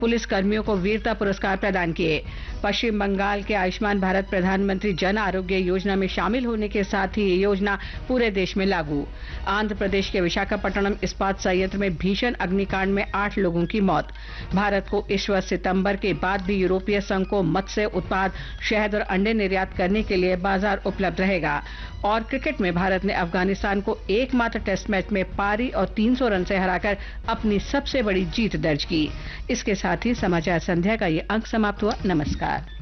Police कर्मियों को वीरता पुरस्कार प्रदान किए। पश्चिम बंगाल के आयुष्मान भारत प्रधानमंत्री जन आरोग्य योजना में शामिल होने के साथ ही ये योजना पूरे देश में लागू। आंध्र प्रदेश के विशाखापट्टनम इस्पात संयंत्र में भीषण अग्निकांड में 8 लोगों की मौत। भारत को इस वर्ष सितंबर के बाद भी यूरोपीय संघ को मत्स्य उत्पाद, शहद और अंडे निर्यात करने के लिए बाजार उपलब्ध रहेगा। और क्रिकेट में भारत ने अफगानिस्तान को एकमात्र टेस्ट मैच में पारी और 300 रन से हराकर अपनी सबसे बड़ी जीत दर्ज की। इसके साथ ही समाचार संध्या का ये अंक समाप्त हुआ। नमस्कार।